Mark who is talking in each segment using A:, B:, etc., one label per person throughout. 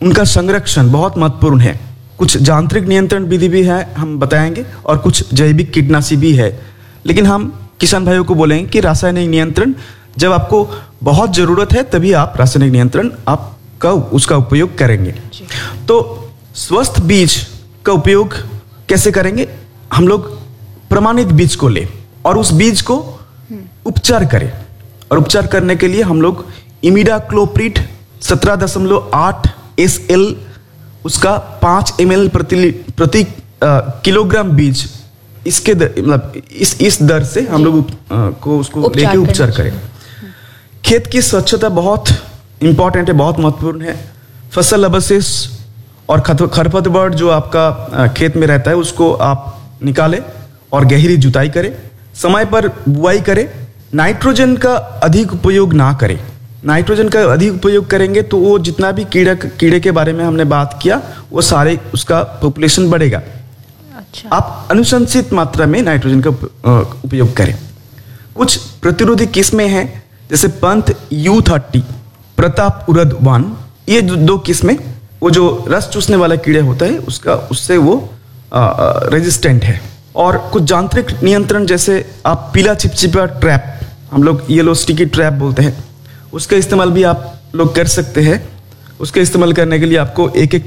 A: उनका संरक्षण बहुत महत्वपूर्ण है। कुछ यांत्रिक नियंत्रण विधि भी है, हम बताएंगे, और कुछ जैविक कीटनाशी भी है। लेकिन हम किसान भाइयों को बोलेंगे कि रासायनिक नियंत्रण जब आपको बहुत ज़रूरत है तभी आप रासायनिक नियंत्रण आपका उसका उपयोग करेंगे। तो स्वस्थ बीज का उपयोग कैसे करेंगे? हम लोग प्रमाणित बीज को लें और उस बीज को उपचार करें। और उपचार करने के लिए हम लोग इमिडाक्लोप्रिड 17.8 SL उसका 5 ml प्रति किलोग्राम बीज, इसके मतलब इस दर से हम लोग को उसको लेके उपचार करें। खेत की स्वच्छता बहुत इंपॉर्टेंट है, बहुत महत्वपूर्ण है। फसल अवशेष और खरपतवार जो आपका खेत में रहता है उसको आप निकालें और गहरी जुताई करें। समय पर बुआई करें। नाइट्रोजन का अधिक उपयोग ना करें। नाइट्रोजन का अधिक उपयोग करेंगे तो वो जितना भी कीड़े के बारे में हमने बात किया वो सारे उसका पॉपुलेशन बढ़ेगा। अच्छा। आप अनुशंसित मात्रा में नाइट्रोजन का उपयोग करें। कुछ प्रतिरोधी किस्में हैं जैसे पंथ U30, प्रताप उरद 1, ये 2 किस्में, वो जो रस चूसने वाला कीड़ा होता है उससे वो रेजिस्टेंट है। और कुछ यांत्रिक नियंत्रण जैसे आप पीला चिपचिपा ट्रैप, हम लोग येलो स्टिकी ट्रैप बोलते हैं, उसका इस्तेमाल भी आप लोग कर सकते हैं। उसका इस्तेमाल करने के लिए आपको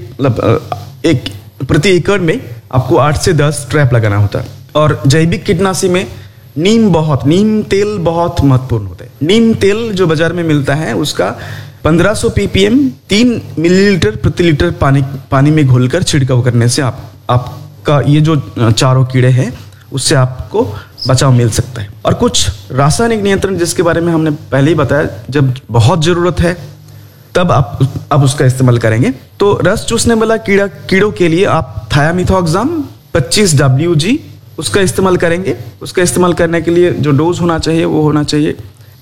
A: एक प्रति एकड़ में आपको 8 से 10 ट्रैप लगाना होता है। और जैविक कीटनाशी में नीम तेल बहुत महत्वपूर्ण होता है। नीम तेल जो बाजार में मिलता है उसका 1500 ppm 3 मिलीलीटर प्रति लीटर पानी में घोलकर छिड़काव करने से आपका ये जो चारों कीड़े हैं उससे आपको बचाव मिल सकता है। और कुछ रासायनिक नियंत्रण जिसके बारे में हमने पहले ही बताया, जब बहुत ज़रूरत है तब आप उसका इस्तेमाल करेंगे। तो रस चूसने वाला कीड़ों के लिए आप थायामिथॉक्साम 25 WG उसका इस्तेमाल करेंगे। उसका इस्तेमाल करने के लिए जो डोज होना चाहिए वो होना चाहिए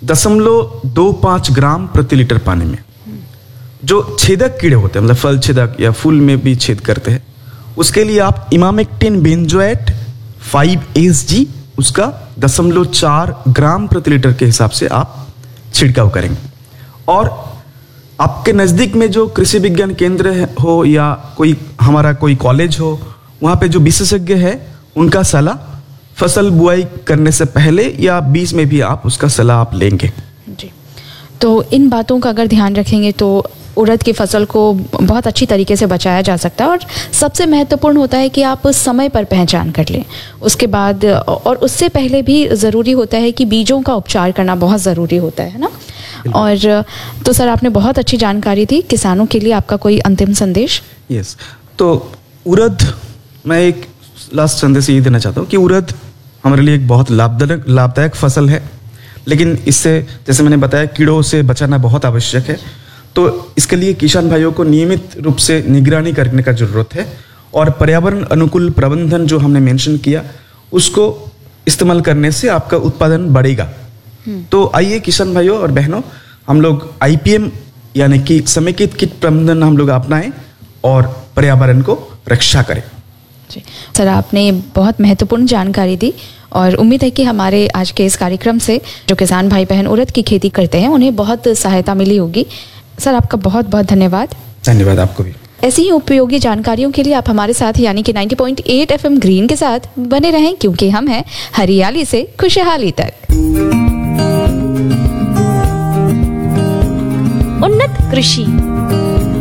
A: 0.25 ग्राम प्रति लीटर पानी में। जो छेदक कीड़े होते हैं, मतलब फल छेदक या फूल में भी छेद करते हैं, उसके लिए आप इमामेक्टिन बेंजोएट 5 SG उसका 0.4 ग्राम प्रति लीटर के हिसाब से आप छिड़काव करेंगे। और आपके नज़दीक में जो कृषि विज्ञान केंद्र हो या हमारा कोई कॉलेज हो, वहाँ पे जो विशेषज्ञ है उनका सलाह फसल बुआई करने से पहले या बीच में भी आप उसका सलाह आप लेंगे।
B: जी, तो इन बातों का अगर ध्यान रखेंगे तो उड़द की फसल को बहुत अच्छी तरीके से बचाया जा सकता है। और सबसे महत्वपूर्ण होता है कि आप समय पर पहचान कर लें। उसके बाद और उससे पहले भी ज़रूरी होता है कि बीजों का उपचार करना बहुत ज़रूरी होता है ना। और तो सर आपने बहुत अच्छी जानकारी दी। किसानों के लिए आपका कोई अंतिम संदेश?
A: यस, तो उड़द, मैं एक लास्ट संदेश ये देना चाहता हूँ कि उड़द हमारे लिए एक बहुत लाभदायक फसल है, लेकिन इससे जैसे मैंने बताया कीड़ों से बचाना बहुत आवश्यक है। तो इसके लिए किसान भाइयों को नियमित रूप से निगरानी करने का ज़रूरत है। और पर्यावरण अनुकूल प्रबंधन जो हमने मेंशन किया उसको इस्तेमाल करने से आपका उत्पादन बढ़ेगा। तो आइए किसान भाइयों और बहनों, हम लोग IPM यानी कि समेकित कीट प्रबंधन हम लोग अपनाएं और पर्यावरण को रक्षा करें।
B: जी सर, आपने बहुत महत्वपूर्ण जानकारी दी और उम्मीद है कि हमारे आज के इस कार्यक्रम से जो किसान भाई बहन उड़द की खेती करते हैं उन्हें बहुत सहायता मिली होगी। सर आपका बहुत बहुत धन्यवाद।
A: धन्यवाद आपको भी।
B: ऐसी ही उपयोगी जानकारियों के लिए आप हमारे साथ यानी कि 90.8 FM ग्रीन के साथ बने रहें, क्योंकि हम हैं हरियाली से खुशहाली तक।
C: उन्नत कृषि